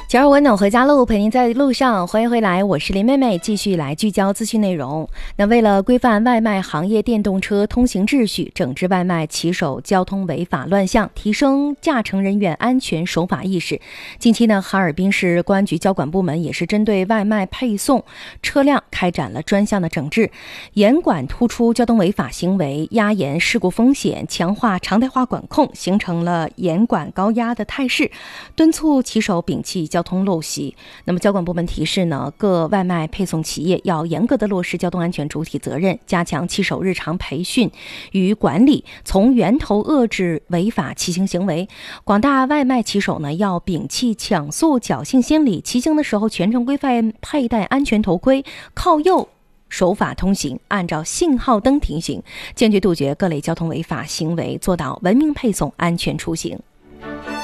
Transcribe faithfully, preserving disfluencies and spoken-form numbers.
九二温暖回家路，陪您在路上，欢迎回来，我是林妹妹，继续来聚焦资讯内容。那为了规范外卖行业电动车通行秩序，整治外卖骑手交通违法乱象，提升驾乘人员安全守法意识，近期呢，哈尔滨市公安局交管部门也是针对外卖配送车辆开展了专项的整治，严管突出交通违法行为，压严事故风险，强化常态化管控，形成了严管高压的态势，敦促骑手摒弃交通陋习。那么交管部门提示呢，各外卖配送企业要严格的落实交通安全主体责任，加强骑手日常培训与管理，从源头遏制违法骑行行为。广大外卖骑手呢，要摒弃抢速侥幸心理，骑行的时候全程规范佩戴安全头盔，靠右守法通行，按照信号灯停行，坚决杜绝各类交通违法行为，做到文明配送、安全出行。